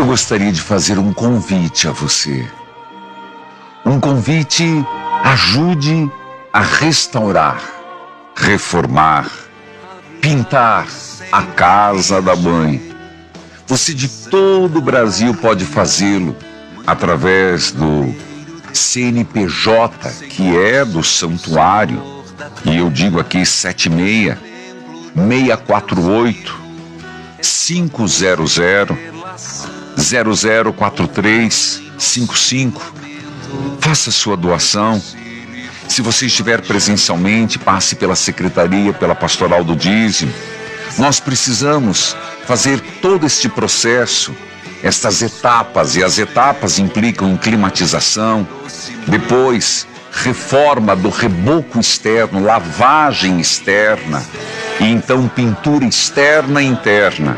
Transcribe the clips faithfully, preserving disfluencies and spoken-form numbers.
gostaria de fazer um convite a você. Um convite: ajude a restaurar, reformar, pintar a casa da mãe. Você de todo o Brasil pode fazê-lo através do C N P J, que é do Santuário, e eu digo aqui sete seis, seis quatro oito, cinco zero zero, zero zero quatro três cinco cinco. Faça sua doação. Se você estiver presencialmente, passe pela secretaria, pela pastoral do dízimo. Nós precisamos fazer todo este processo, estas etapas, e as etapas implicam em climatização, depois reforma do reboco externo, lavagem externa, e então pintura externa e interna.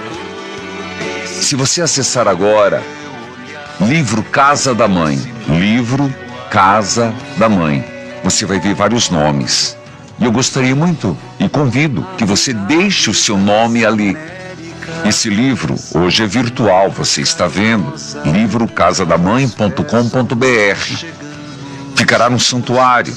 Se você acessar agora, livro Casa da Mãe, livro Casa da Mãe, você vai ver vários nomes. E eu gostaria muito e convido que você deixe o seu nome ali. Esse livro hoje é virtual, você está vendo, livro casa da mãe ponto com ponto br. Ficará no santuário,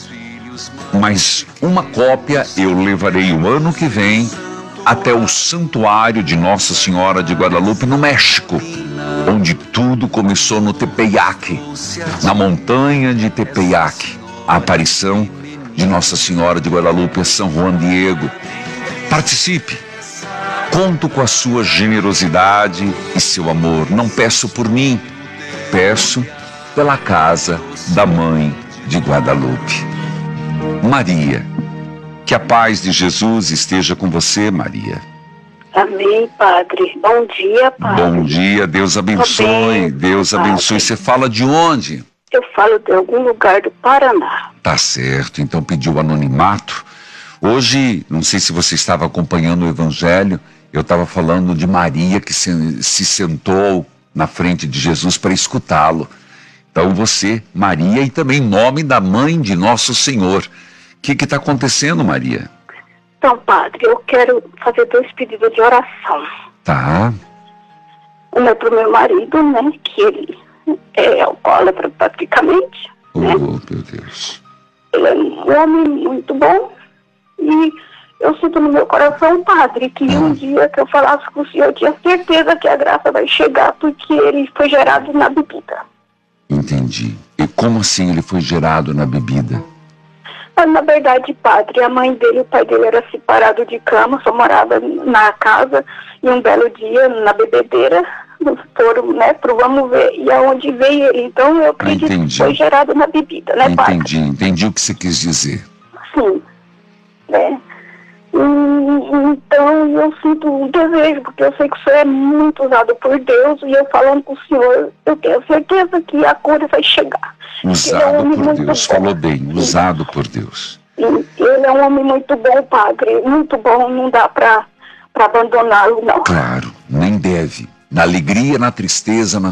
mas uma cópia eu levarei o ano que vem até o santuário de Nossa Senhora de Guadalupe, no México, onde tudo começou no Tepeyac, na montanha de Tepeyac, a aparição de Nossa Senhora de Guadalupe a São Juan Diego. Participe, conto com a sua generosidade e seu amor. Não peço por mim, peço pela casa da Mãe de Guadalupe. Maria, que a paz de Jesus esteja com você, Maria. Amém, Padre. Bom dia, Padre. Bom dia, Deus abençoe, Bem, Deus abençoe. Padre. Você fala de onde? Eu falo de algum lugar do Paraná. Tá certo, então pediu anonimato. Hoje, não sei se você estava acompanhando o Evangelho, eu estava falando de Maria que se, se sentou na frente de Jesus para escutá-lo. Então você, Maria, e também nome da mãe de Nosso Senhor. O que está acontecendo, Maria? Então, Padre, eu quero fazer dois pedidos de oração. Tá. Um é para o meu marido, né, que ele é alcoólatra praticamente. Oh, né? meu Deus. Ele é um homem muito bom e eu sinto no meu coração, Padre, que Ah. um dia que eu falasse com o senhor, eu tinha certeza que a graça vai chegar, porque ele foi gerado na bebida. Entendi. E como assim ele foi gerado na bebida? Mas, na verdade, Padre, a mãe dele e o pai dele era separado de cama, só morava na casa, e um belo dia, na bebedeira, foram, né, pro vamos ver, e aonde veio ele. Então, eu acredito entendi. que foi gerado na bebida, né, Padre? Entendi, entendi o que você quis dizer. Sim, né? E, então, eu sinto um desejo, porque eu sei que o senhor é muito usado por Deus, e eu falando com o senhor, eu tenho certeza que a cura vai chegar. Usado Ele é um homem por muito Deus, bom. falou bem, usado por Deus. E ele é um homem muito bom, Padre, muito bom, não dá para para abandoná-lo, não. Claro, nem deve. Na alegria, na tristeza, na